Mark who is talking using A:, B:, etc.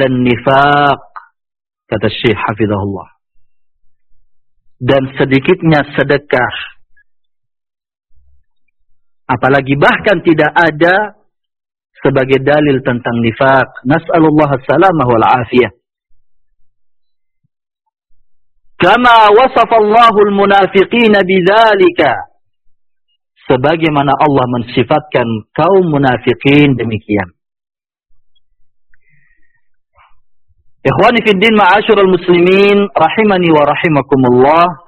A: dan nifaq, kata Syekh hafizahullah. Dan sedikitnya sedekah. Apalagi bahkan tidak ada sebagai dalil tentang nifaq. Nas'alullah as-salamah wal afiyah. Kama wasafallahu al-munafiqina bidzalika. Sebagaimana Allah mensifatkan kaum munafikin demikian. Ikhwani fid din ma'asyiral muslimin rahimani wa rahimakumullah.